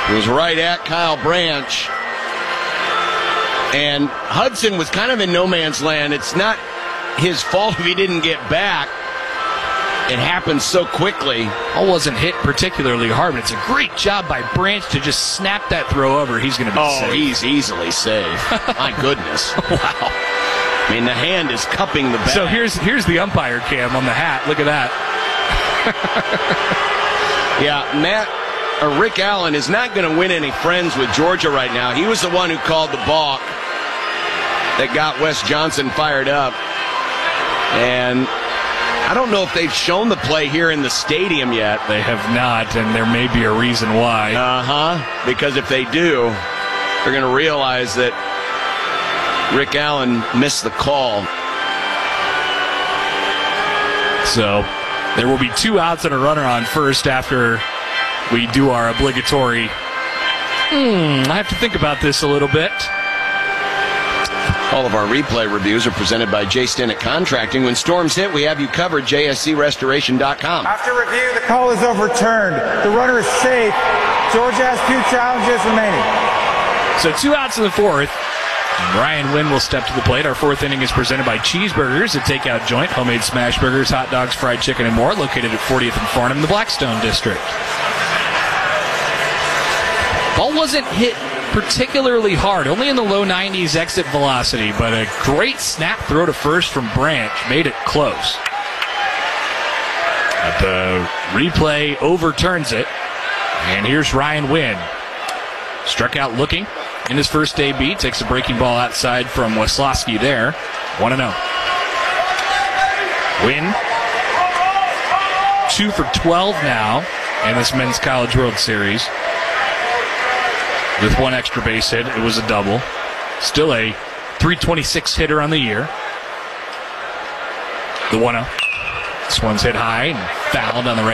It was right at Kyle Branch. And Hudson was kind of in no man's land. It's not his fault if he didn't get back. It happened so quickly. Ball wasn't hit particularly hard, but it's a great job by Branch to just snap that throw over. He's going to be safe. He's easily safe. My goodness. Wow. I mean, the hand is cupping the bat. So here's the umpire cam on the hat. Look at that. Yeah, Rick Allen is not going to win any friends with Georgia right now. He was the one who called the balk that got Wes Johnson fired up. And I don't know if they've shown the play here in the stadium yet. They have not, and there may be a reason why. Because if they do, they're going to realize that Rick Allen missed the call. So there will be 2 outs and a runner on first after we do our obligatory. I have to think about this a little bit. All of our replay reviews are presented by J. Stinnett Contracting. When storms hit, we have you covered. JSCRestoration.com. After review, the call is overturned. The runner is safe. Georgia has 2 challenges remaining. So 2 outs in the 4th. Ryan Wynn will step to the plate. Our 4th inning is presented by Cheeseburgers, a takeout joint, homemade smash burgers, hot dogs, fried chicken, and more, located at 40th and Farnham in the Blackstone District. Ball wasn't hit particularly hard, only in the low 90s exit velocity, but a great snap throw to first from Branch made it close. But the replay overturns it, and here's Ryan Wynn. Struck out looking in his first AB, takes a breaking ball outside from Weslowski there. 1-0. Wynn, 2 for 12 now in this Men's College World Series. With 1 extra base hit, it was a double. Still a .326 hitter on the year. The 1-0. This one's hit high and fouled on the right.